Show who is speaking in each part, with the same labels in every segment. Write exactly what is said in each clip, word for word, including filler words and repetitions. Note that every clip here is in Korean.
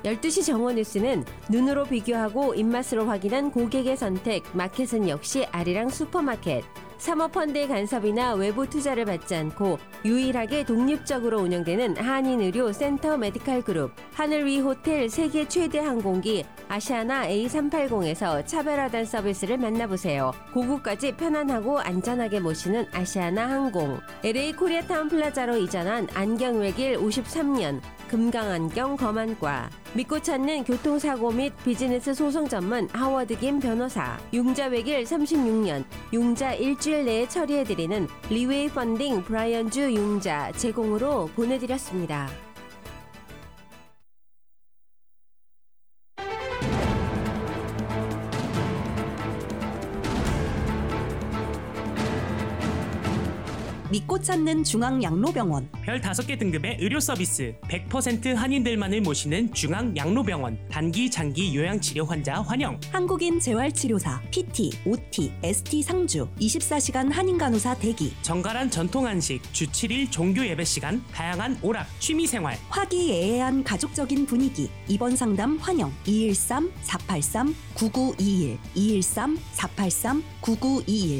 Speaker 1: 열두 시 정오 뉴스는 눈으로 비교하고 입맛으로 확인한 고객의 선택, 마켓은 역시 아리랑 슈퍼마켓. 사모펀드의 간섭이나 외부 투자를 받지 않고 유일하게 독립적으로 운영되는 한인의료 센터 메디칼 그룹, 하늘 위 호텔 세계 최대 항공기 아시아나 에이 삼백팔십에서 차별화된 서비스를 만나보세요. 고국까지 편안하고 안전하게 모시는 아시아나 항공, 엘에이 코리아타운 플라자로 이전한 안경외길 오십삼 년, 금강안경 검안과, 믿고 찾는 교통사고 및 비즈니스 소송 전문 하워드 김 변호사, 융자외길 삼십육 년, 융자 일주일 내에 처리해드리는 리웨이 펀딩 브라이언주 융자 제공으로 보내드렸습니다.
Speaker 2: 믿고 찾는 중앙양로병원.
Speaker 3: 별 다섯 개 등급의 의료 서비스, 백 퍼센트 한인들만을 모시는 중앙양로병원. 단기, 장기 요양치료 환자 환영.
Speaker 2: 한국인 재활치료사, 피티, 오티, 에스티 상주, 이십사 시간 한인간호사 대기.
Speaker 3: 정갈한 전통 한식, 주 칠 일 종교 예배 시간, 다양한 오락, 취미생활.
Speaker 2: 화기애애한 가족적인 분위기. 입원 상담 환영. 이일삼 사팔삼 구구이일, 이일삼 사팔삼 구구이일.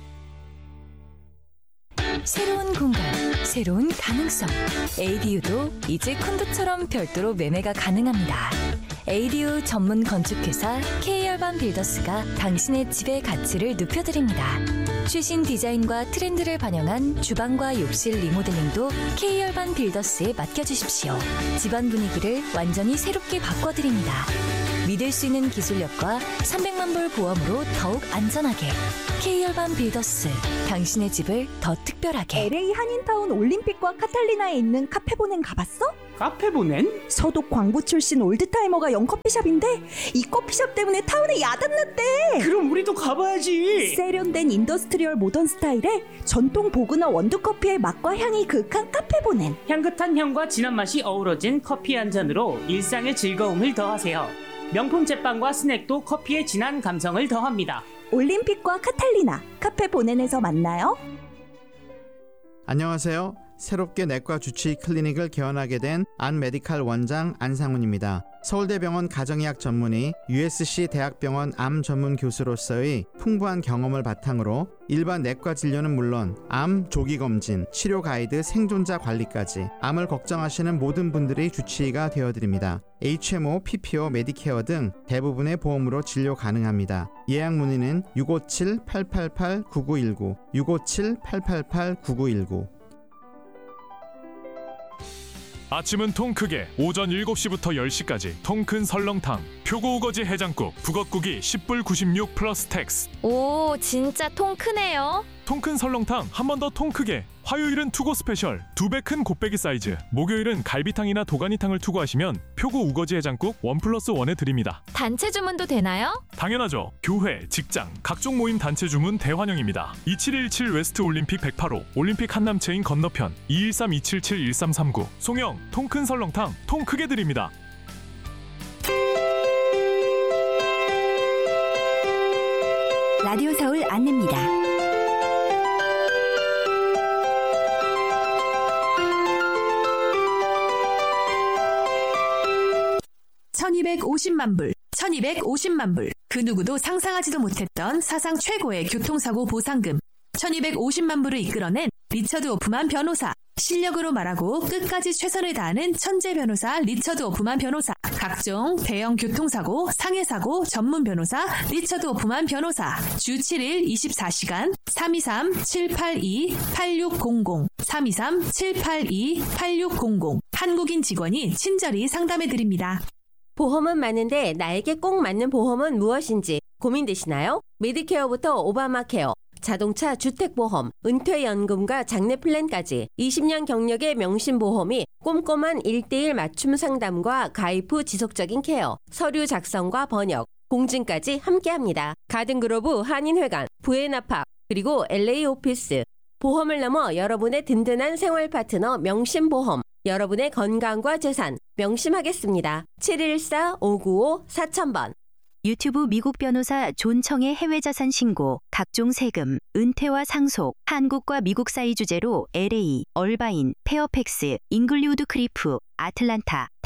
Speaker 4: 새로운 공간, 새로운 가능성. 에이디유도 이제 콘도처럼 별도로 매매가 가능합니다. 에이디유 전문 건축회사 K열반 빌더스가 당신의 집의 가치를 높여드립니다. 최신 디자인과 트렌드를 반영한 주방과 욕실 리모델링도 K열반 빌더스에 맡겨주십시오. 집안 분위기를 완전히 새롭게 바꿔드립니다. 믿을 수 있는 기술력과 삼백만 불 보험으로 더욱 안전하게. K열반 빌더스, 당신의 집을 더 특별하게.
Speaker 2: 엘에이 한인타운 올림픽과 카탈리나에 있는 카페보넨 가봤어?
Speaker 3: 카페보넨?
Speaker 2: 서독 광부 출신 올드타이머가 연 커피숍인데 이 커피숍 때문에 타운에 야단났대.
Speaker 3: 그럼 우리도 가봐야지.
Speaker 2: 세련된 인더스트리얼 모던 스타일의 전통 보그너 원두커피의 맛과 향이 그윽한 카페보넨.
Speaker 3: 향긋한 향과 진한 맛이 어우러진 커피 한 잔으로 일상의 즐거움을 더하세요. 명품 제빵과 스낵도 커피의 진한 감성을 더합니다.
Speaker 2: 올림픽과 카탈리나, 카페보넨에서 만나요.
Speaker 5: 안녕하세요. 새롭게 내과 주치의 클리닉을 개원하게 된 안메디칼 원장 안상훈입니다. 서울대병원 가정의학 전문의, 유에스씨 대학병원 암 전문 교수로서의 풍부한 경험을 바탕으로 일반 내과 진료는 물론 암 조기검진, 치료 가이드, 생존자 관리까지 암을 걱정하시는 모든 분들의 주치의가 되어드립니다. 에이치엠오, 피피오, 메디케어 등 대부분의 보험으로 진료 가능합니다. 예약 문의는 육오칠 팔팔팔 구구일구, 육오칠 팔팔팔 구구일구.
Speaker 6: 아침은 통 크게 오전 일곱 시부터 열 시까지 통 큰 설렁탕, 표고 우거지 해장국, 북엇국이 십 불 구십육 플러스 텍스.
Speaker 7: 오, 진짜 통 크네요.
Speaker 6: 통 큰 설렁탕 한 번 더 통 크게. 화요일은 투고 스페셜 두 배 큰 곱빼기 사이즈, 목요일은 갈비탕이나 도가니탕을 투고하시면 표고 우거지 해장국 원 플러스 원에 드립니다.
Speaker 7: 단체 주문도 되나요?
Speaker 6: 당연하죠. 교회, 직장, 각종 모임 단체 주문 대환영입니다. 이칠일칠 웨스트 올림픽 백팔 호 올림픽 한남체인 건너편 이일삼 이칠칠 일삼삼구. 송영 통 큰 설렁탕 통 크게 드립니다.
Speaker 2: 라디오 서울 안내입니다. 천이백오십만 불, 천이백오십만 불. 그 누구도 상상하지도 못했던 사상 최고의 교통사고 보상금. 천이백오십만 불을 이끌어낸 리처드 오프만 변호사. 실력으로 말하고 끝까지 최선을 다하는 천재 변호사 리처드 오프만 변호사. 각종 대형 교통사고, 상해사고 전문 변호사 리처드 오프만 변호사. 주 칠 일 이십사 시간 삼이삼 칠팔이 팔육공공, 삼이삼 칠팔이 팔육공공. 한국인 직원이 친절히 상담해드립니다.
Speaker 1: 보험은 많은데 나에게 꼭 맞는 보험은 무엇인지 고민되시나요? 메디케어부터 오바마케어, 자동차 주택보험, 은퇴연금과 장래플랜까지 이십 년 경력의 명신보험이 꼼꼼한 일 대일 맞춤 상담과 가입 후 지속적인 케어, 서류 작성과 번역, 공증까지 함께합니다. 가든그로브 한인회관, 부에나팍, 그리고 엘에이 오피스. 보험을 넘어 여러분의 든든한 생활 파트너 명신보험, 여러분의 건강과 재산 명심하겠습니다. 칠일사 오구오 사천 번.
Speaker 8: 유튜브 미국 변호사 존 청의 해외 자산 신고, 각종 세금, 은퇴와 상속, 한국과 미국 사이 주제로 엘에이, 얼바인, 페어팩스, 잉글리우드 크리프, 아틀란타,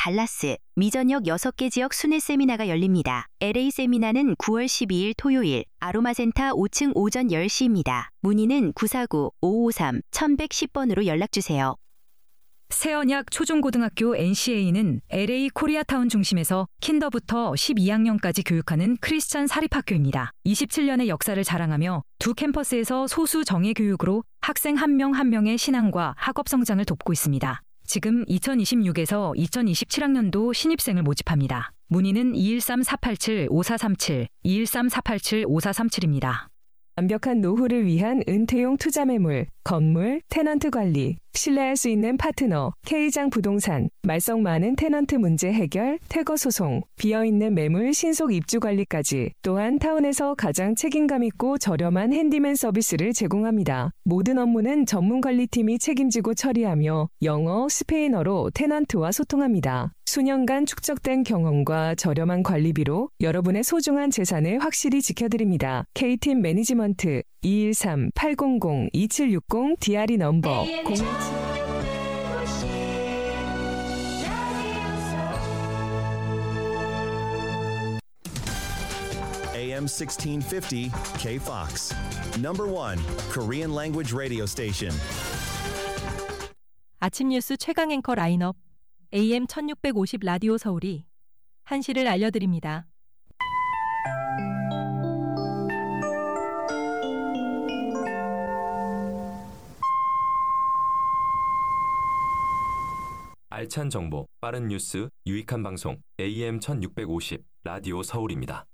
Speaker 8: 달라스, 미전역 여섯 개 지역 순회 세미나가 열립니다. 엘에이 세미나는 구월 십이일 토요일 아로마센터 오 층 오전 열 시입니다. 문의는 구사구 오오삼 천백십 번으로 연락주세요.
Speaker 9: 새언약 초중고등학교 엔씨에이는 엘에이 코리아타운 중심에서 킨더부터 십이 학년까지 교육하는 크리스찬 사립학교입니다. 이십칠 년의 역사를 자랑하며 두 캠퍼스에서 소수 정예 교육으로 학생 한 명 한 명의 신앙과 학업 성장을 돕고 있습니다. 지금 이천이십육에서 이천이십칠 학년도 신입생을 모집합니다. 문의는 이일삼 사팔칠 오사삼칠, 이일삼 사팔칠 오사삼칠입니다.
Speaker 10: 완벽한 노후를 위한 은퇴용 투자 매물, 건물, 테넌트 관리, 신뢰할 수 있는 파트너, K장 부동산, 말썽 많은 테넌트 문제 해결, 퇴거 소송, 비어있는 매물 신속 입주 관리까지, 또한 타운에서 가장 책임감 있고 저렴한 핸디맨 서비스를 제공합니다. 모든 업무는 전문 관리팀이 책임지고 처리하며 영어, 스페인어로 테넌트와 소통합니다. 수년간 축적된 경험과 저렴한 관리비로 여러분의 소중한 재산을 확실히 지켜드립니다. K팀 매니지먼트 이일삼 팔공공 이칠육공 디알이 넘버 공일칠
Speaker 11: 에이엠 sixteen fifty K-Fox. Number one Korean language radio station.
Speaker 12: 아침 뉴스 최강 앵커 라인업 에이엠 천육백오십 라디오 서울이 한시를 알려드립니다.
Speaker 13: 알찬 정보, 빠른 뉴스, 유익한 방송 에이엠 천육백오십 라디오 서울입니다.